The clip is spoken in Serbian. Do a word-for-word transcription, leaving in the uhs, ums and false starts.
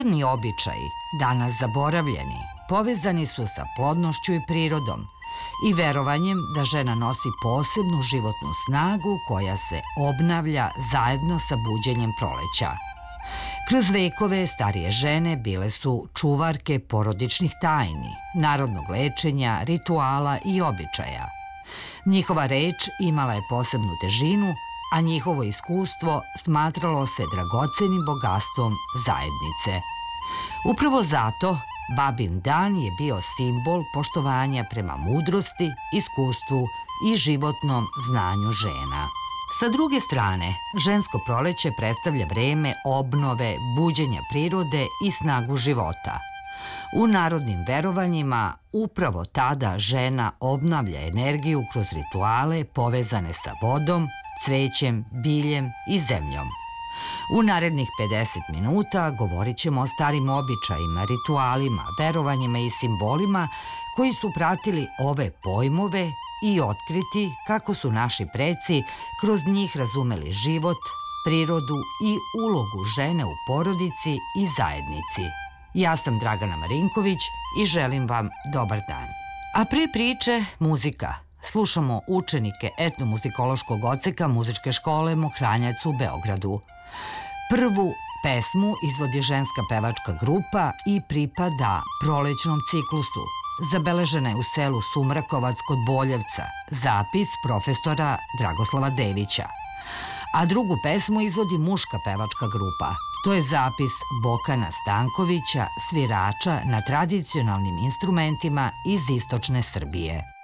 Ni običaji, danas zaboravljeni, povezani su sa plodnošću i prirodom i verovanjem da žena nosi posebnu životnu snagu koja se obnavlja zajedno sa buđenjem proleća. Kroz vekove starije žene bile su čuvarke porodičnih tajni, narodnog lečenja, rituala i običaja. Njihova reč imala je posebnu težinu, a njihovo iskustvo smatralo se dragocenim bogatstvom zajednice. Upravo zato Babin dan je bio simbol poštovanja prema mudrosti, iskustvu i životnom znanju žena. Sa druge strane, žensko proleće predstavlja vreme obnove, buđenja prirode i snagu života. U narodnim verovanjima upravo tada žena obnavlja energiju kroz rituale povezane sa vodom, cvećem, biljem i zemljom. U narednih pedeset minuta govorit ćemo o starim običajima, ritualima, verovanjima i simbolima koji su pratili ove pojmove i otkriti kako su naši preci kroz njih razumeli život, prirodu i ulogu žene u porodici i zajednici. Ja sam Dragana Marinković i želim vam dobar dan. A pre priče muzika. Slušamo učenike etnomuzikološkog odseka muzičke škole Mohranjac u Beogradu. Prvu pesmu izvodi ženska pevačka grupa i pripada prolećnom ciklusu. Zabeležena je u selu Sumrakovac kod Boljevca, zapis profesora Dragoslava Devića. A drugu pesmu izvodi muška pevačka grupa. To je zapis Bokana Stankovića, svirača na tradicionalnim instrumentima iz istočne Srbije.